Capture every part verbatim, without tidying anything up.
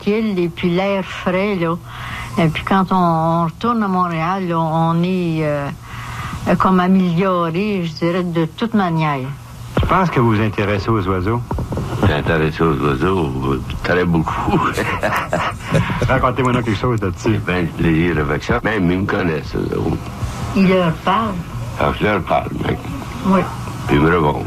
tranquille et puis l'air frais, là. Et puis quand on, on retourne à Montréal, là, on est euh, comme amélioré, je dirais, de toute manière. Je pense que vous vous intéressez aux oiseaux. Intéressé aux oiseaux, très beaucoup. Racontez-moi donc quelque chose là-dessus. J'ai bien de plaisir avec ça. Même ils me connaissent, eux autres. Il leur parle. Alors, je leur parle, mec. Oui. Puis ils me répondent.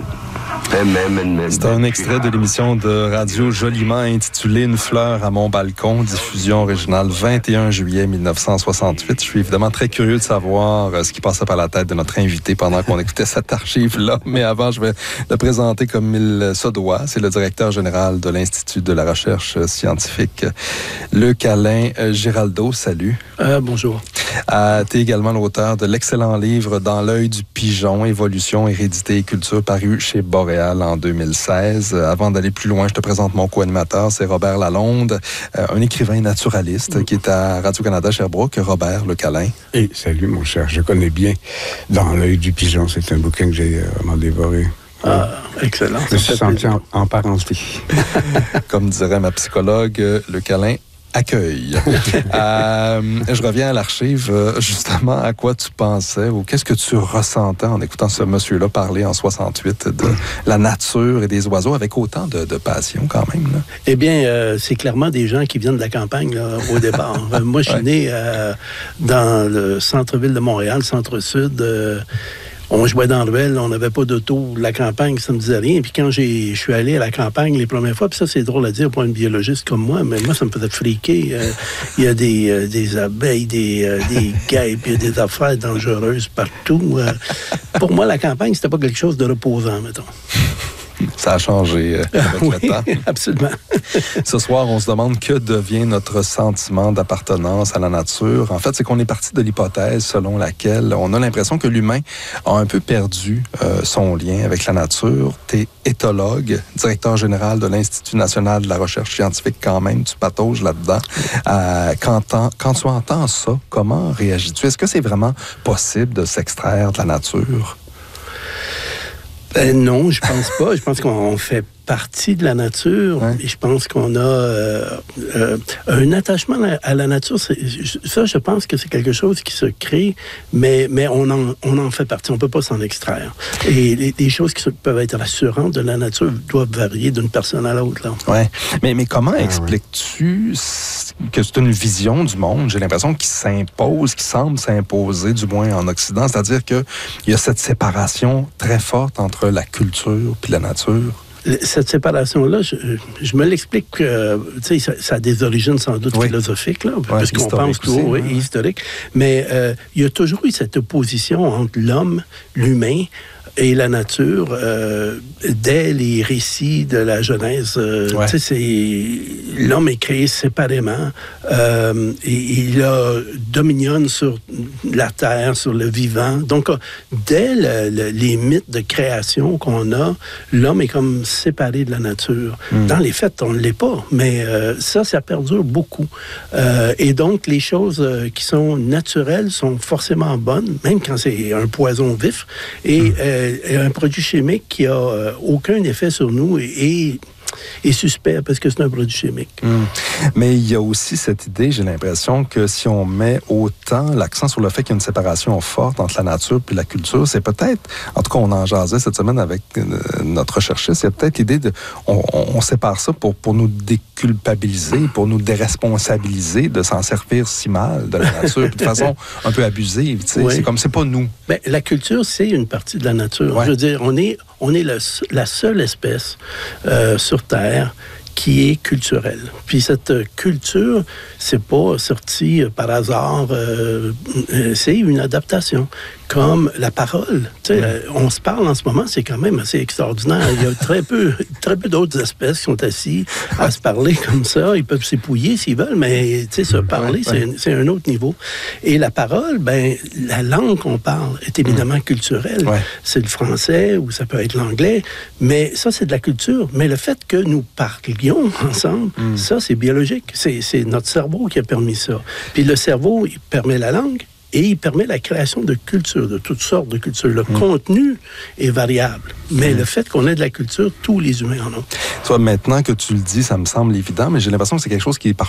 C'est un extrait de l'émission de radio joliment intitulée « Une fleur à mon balcon », diffusion originale vingt et un juillet mille neuf cent soixante-huit. Je suis évidemment très curieux de savoir ce qui passait par la tête de notre invité pendant qu'on écoutait cette archive-là. Mais avant, je vais le présenter comme il se doit. C'est le directeur général de l'Institut de la recherche scientifique, Luc Alain Giraldo. Salut. Euh, bonjour. Euh, tu es également l'auteur de l'excellent livre « Dans l'œil du pigeon, évolution, hérédité et culture » paru chez Boréal en deux mille seize. Euh, avant d'aller plus loin, je te présente mon co-animateur, c'est Robert Lalonde, euh, un écrivain naturaliste mmh. qui est à Radio-Canada Sherbrooke. Robert, Luc Alain. Et salut mon cher, je connais bien Dans l'œil du pigeon, c'est un bouquin que j'ai vraiment dévoré. Ah, excellent. Je me suis senti en, en parenté. Comme dirait ma psychologue, Luc Alain accueil. euh, je reviens à l'archive. Justement, à quoi tu pensais ou qu'est-ce que tu ressentais en écoutant ce monsieur-là parler en soixante-huit de la nature et des oiseaux avec autant de, de passion quand même? Là? Eh bien, euh, c'est clairement des gens qui viennent de la campagne là, au départ. Moi, je suis ouais. né euh, dans le centre-ville de Montréal, centre-sud. Euh, On jouait dans le ruelle, on n'avait pas d'auto. La campagne, ça ne me disait rien. Puis quand j'ai, je suis allé à la campagne les premières fois, puis ça, c'est drôle à dire pour une biologiste comme moi, mais moi, ça me faisait friquer. Euh, il y a des, euh, des abeilles, des, euh, des guêpes, il y a des affaires dangereuses partout. Euh, pour moi, la campagne, c'était pas quelque chose de reposant, mettons. Ça a changé euh, avec oui, le temps. Absolument. Ce soir, on se demande que devient notre sentiment d'appartenance à la nature. En fait, c'est qu'on est parti de l'hypothèse selon laquelle on a l'impression que l'humain a un peu perdu euh, son lien avec la nature. Tu es éthologue, directeur général de l'Institut national de la recherche scientifique quand même. Tu patauges là-dedans. Euh, quand, quand tu entends ça, comment réagis-tu? Est-ce que c'est vraiment possible de s'extraire de la nature? Ben non, je pense pas. Je pense qu'on fait partie de la nature. Ouais. Et je pense qu'on a euh, euh, un attachement à la nature. C'est, ça, je pense que c'est quelque chose qui se crée, mais, mais on, en, on en fait partie. On ne peut pas s'en extraire. Et les, les choses qui peuvent être rassurantes de la nature doivent varier d'une personne à l'autre. Oui. Mais, mais comment ah, expliques-tu ouais. que c'est une vision du monde, j'ai l'impression, qui s'impose, qui semble s'imposer, du moins en Occident? C'est-à-dire qu'il y a cette séparation très forte entre la culture et la nature. Cette séparation-là, je, je me l'explique, euh, tu sais, ça, ça a des origines sans doute oui. philosophiques, là, ouais, parce qu'on pense tout haut, oui, ouais. historique, mais euh, il y a toujours eu cette opposition entre l'homme, l'humain, et la nature, euh, dès les récits de la Genèse, euh, ouais. tu sais, c'est l'homme est créé séparément. Euh, et, il a dominion sur la terre, sur le vivant. Donc, dès le, le, les mythes de création qu'on a, l'homme est comme séparé de la nature. Mm. Dans les faits, on ne l'est pas, mais euh, ça, ça perdure beaucoup. Euh, et donc, les choses euh, qui sont naturelles sont forcément bonnes, même quand c'est un poison vif. Et mm. euh, un produit chimique qui n'a euh, aucun effet sur nous et, et est suspect parce que c'est un produit chimique. Mmh. Mais il y a aussi cette idée, j'ai l'impression, que si on met autant l'accent sur le fait qu'il y a une séparation forte entre la nature et la culture, c'est peut-être, en tout cas on en jasait cette semaine avec euh, notre recherchiste, il y a peut-être l'idée de, on, on, on sépare ça pour, pour nous déculpabiliser, pour nous déresponsabiliser de s'en servir si mal de la nature, de façon un peu abusive, tu sais, oui. c'est comme c'est pas nous. Ben, la culture, c'est une partie de la nature. Ouais. Je veux dire, on est, on est le, la seule espèce euh, sur Terre qui est culturelle. Puis cette culture, c'est pas sorti par hasard, euh, c'est une adaptation. Comme la parole. Tu sais, mmh. on se parle en ce moment, c'est quand même assez extraordinaire. Il y a très peu, très peu d'autres espèces qui sont assis à se parler comme ça. Ils peuvent s'épouiller s'ils veulent, mais tu sais, se parler, mmh. c'est, c'est un autre niveau. Et la parole, ben, la langue qu'on parle est évidemment mmh. culturelle. Ouais. C'est le français ou ça peut être l'anglais, mais ça, c'est de la culture. Mais le fait que nous parlions ensemble, mmh. ça, c'est biologique. C'est, c'est notre cerveau qui a permis ça. Puis le cerveau, il permet la langue. Et il permet la création de cultures, de toutes sortes de cultures. Le mmh. contenu est variable, mais mmh. le fait qu'on ait de la culture, tous les humains en ont. Toi, maintenant que tu le dis, ça me semble évident, mais j'ai l'impression que c'est quelque chose qui est parfois